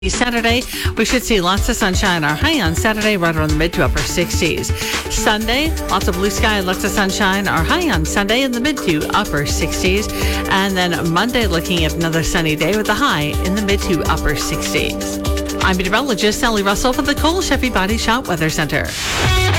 Saturday, we should see lots of sunshine. Our high on Saturday right around the mid to upper 60s. Sunday, lots of blue sky, lots of sunshine. Our high on Sunday in the mid to upper 60s. And then Monday, looking at another sunny day with a high in the mid to upper 60s. I'm meteorologist Sally Russell for the Cole Sheffy Body Shop Weather Center.